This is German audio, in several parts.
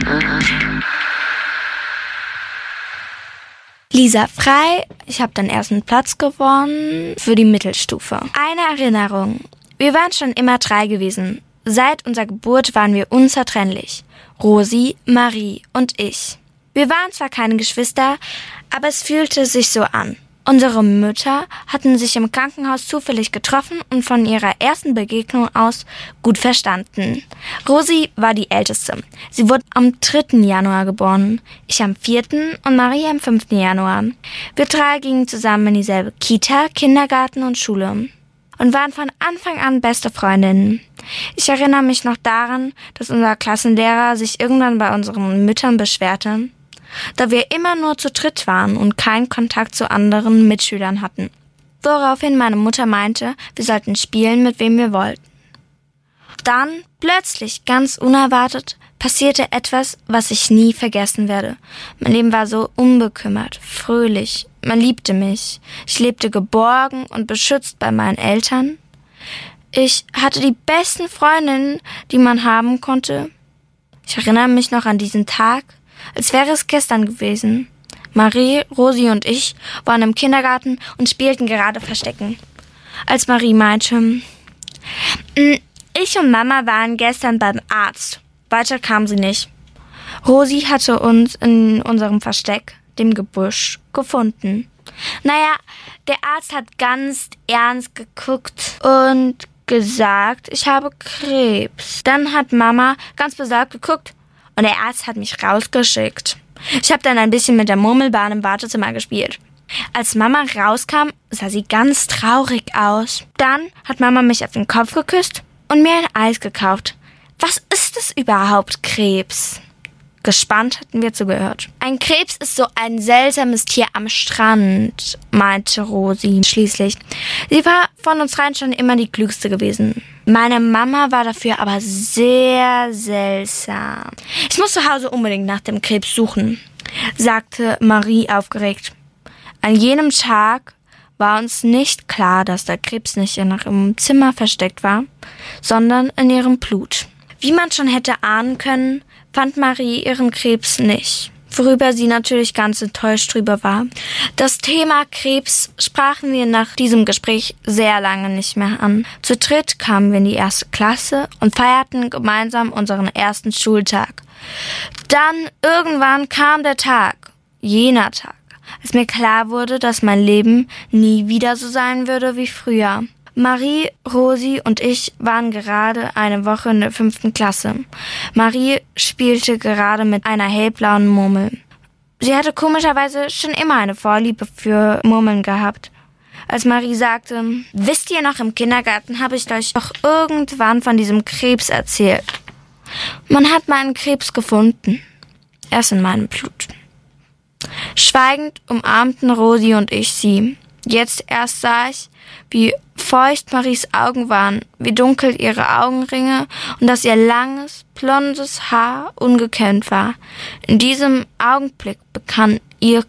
Lisa Frei, ich habe den ersten Platz gewonnen für die Mittelstufe. Eine Erinnerung. Wir waren schon immer 3 gewesen. Seit unserer Geburt waren wir unzertrennlich. Rosi, Marie und ich. Wir waren zwar keine Geschwister, aber es fühlte sich so an. Unsere Mütter hatten sich im Krankenhaus zufällig getroffen und von ihrer ersten Begegnung aus gut verstanden. Rosi war die Älteste. Sie wurde am 3. Januar geboren, ich am 4. und Marie am 5. Januar. Wir 3 gingen zusammen in dieselbe Kita, Kindergarten und Schule und waren von Anfang an beste Freundinnen. Ich erinnere mich noch daran, dass unser Klassenlehrer sich irgendwann bei unseren Müttern beschwerte, da wir immer nur zu dritt waren und keinen Kontakt zu anderen Mitschülern hatten. Woraufhin meine Mutter meinte, wir sollten spielen, mit wem wir wollten. Dann, plötzlich, ganz unerwartet, passierte etwas, was ich nie vergessen werde. Mein Leben war so unbekümmert, fröhlich. Man liebte mich. Ich lebte geborgen und beschützt bei meinen Eltern. Ich hatte die besten Freundinnen, die man haben konnte. Ich erinnere mich noch an diesen Tag, als wäre es gestern gewesen. Marie, Rosi und ich waren im Kindergarten und spielten gerade Verstecken. Als Marie meinte, ich und Mama waren gestern beim Arzt. Weiter kam sie nicht. Rosi hatte uns in unserem Versteck, dem Gebüsch, gefunden. Naja, der Arzt hat ganz ernst geguckt und gesagt, ich habe Krebs. Dann hat Mama ganz besorgt geguckt und der Arzt hat mich rausgeschickt. Ich habe dann ein bisschen mit der Murmelbahn im Wartezimmer gespielt. Als Mama rauskam, sah sie ganz traurig aus. Dann hat Mama mich auf den Kopf geküsst und mir ein Eis gekauft. Was ist es überhaupt, Krebs? Gespannt hatten wir zugehört. Ein Krebs ist so ein seltsames Tier am Strand, meinte Rosi schließlich. Sie war von uns dreien schon immer die Klügste gewesen. Meine Mama war dafür aber sehr seltsam. Ich muss zu Hause unbedingt nach dem Krebs suchen, sagte Marie aufgeregt. An jenem Tag war uns nicht klar, dass der Krebs nicht in ihrem Zimmer versteckt war, sondern in ihrem Blut. Wie man schon hätte ahnen können, fand Marie ihren Krebs nicht, worüber sie natürlich ganz enttäuscht drüber war. Das Thema Krebs sprachen wir nach diesem Gespräch sehr lange nicht mehr an. Zu dritt kamen wir in die 1. Klasse und feierten gemeinsam unseren ersten Schultag. Dann irgendwann kam der Tag, jener Tag, als mir klar wurde, dass mein Leben nie wieder so sein würde wie früher. Marie, Rosi und ich waren gerade eine Woche in der 5. Klasse. Marie spielte gerade mit einer hellblauen Murmel. Sie hatte komischerweise schon immer eine Vorliebe für Murmeln gehabt. Als Marie sagte, wisst ihr noch, im Kindergarten habe ich euch doch irgendwann von diesem Krebs erzählt. Man hat meinen Krebs gefunden. Er ist in meinem Blut. Schweigend umarmten Rosi und ich sie. Jetzt erst sah ich, wie feucht Maries Augen waren, wie dunkel ihre Augenringe und dass ihr langes, blondes Haar ungekämmt war. In diesem Augenblick begann ihr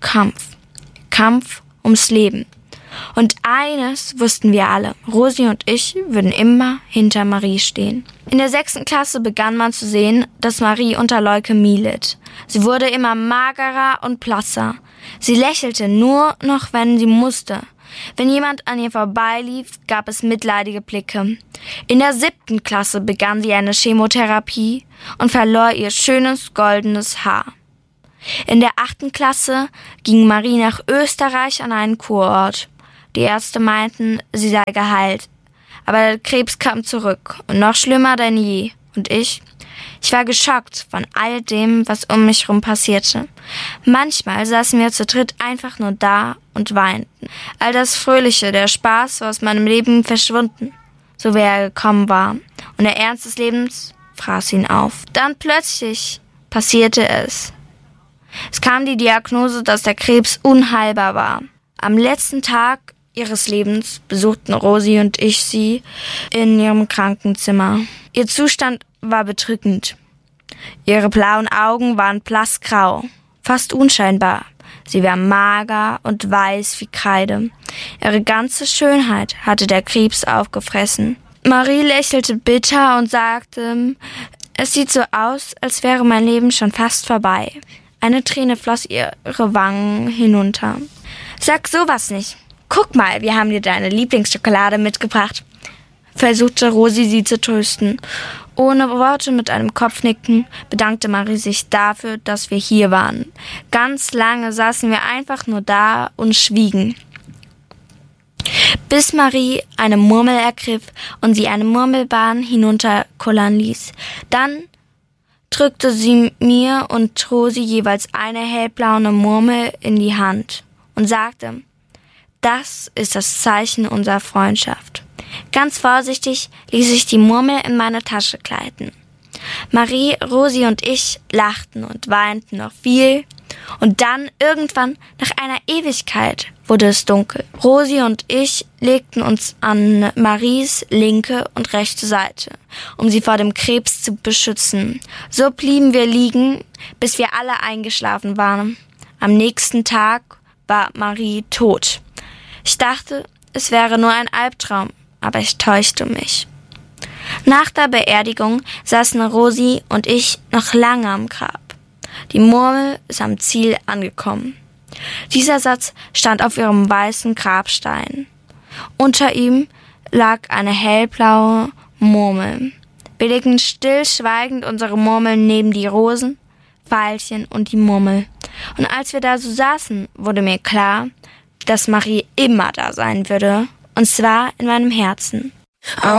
Kampf ums Leben. Und eines wussten wir alle, Rosi und ich würden immer hinter Marie stehen. In der 6. Klasse begann man zu sehen, dass Marie unter Leukämie litt. Sie wurde immer magerer und blasser. Sie lächelte nur noch, wenn sie musste. Wenn jemand an ihr vorbeilief, gab es mitleidige Blicke. In der 7. Klasse begann sie eine Chemotherapie und verlor ihr schönes goldenes Haar. In der 8. Klasse ging Marie nach Österreich an einen Kurort. Die Ärzte meinten, sie sei geheilt. Aber der Krebs kam zurück und noch schlimmer denn je. Und ich war geschockt von all dem, was um mich herum passierte. Manchmal saßen wir zu dritt einfach nur da und weinten. All das Fröhliche, der Spaß war aus meinem Leben verschwunden, so wie er gekommen war. Und der Ernst des Lebens fraß ihn auf. Dann plötzlich passierte es. Es kam die Diagnose, dass der Krebs unheilbar war. Am letzten Tag ihres Lebens besuchten Rosi und ich sie in ihrem Krankenzimmer. Ihr Zustand war bedrückend. Ihre blauen Augen waren blassgrau, fast unscheinbar. Sie war mager und weiß wie Kreide. Ihre ganze Schönheit hatte der Krebs aufgefressen. Marie lächelte bitter und sagte, Es sieht so aus, als wäre mein Leben schon fast vorbei. Eine Träne floss ihre Wangen hinunter. Sag sowas nicht. Guck mal, wir haben dir deine Lieblingsschokolade mitgebracht, versuchte Rosi sie zu trösten. Ohne Worte, mit einem Kopfnicken, bedankte Marie sich dafür, dass wir hier waren. Ganz lange saßen wir einfach nur da und schwiegen, bis Marie eine Murmel ergriff und sie eine Murmelbahn hinunterkullern ließ. Dann drückte sie mir und Rosi jeweils eine hellblaue Murmel in die Hand und sagte: Das ist das Zeichen unserer Freundschaft. Ganz vorsichtig ließ ich die Murmel in meine Tasche gleiten. Marie, Rosi und ich lachten und weinten noch viel. Und dann, irgendwann, nach einer Ewigkeit, wurde es dunkel. Rosi und ich legten uns an Maries linke und rechte Seite, um sie vor dem Krebs zu beschützen. So blieben wir liegen, bis wir alle eingeschlafen waren. Am nächsten Tag war Marie tot. Ich dachte, es wäre nur ein Albtraum, aber ich täuschte mich. Nach der Beerdigung saßen Rosi und ich noch lange am Grab. Die Murmel ist am Ziel angekommen. Dieser Satz stand auf ihrem weißen Grabstein. Unter ihm lag eine hellblaue Murmel. Wir legten stillschweigend unsere Murmeln neben die Rosen, Veilchen und die Murmel. Und als wir da so saßen, wurde mir klar, dass Marie immer da sein würde, und zwar in meinem Herzen.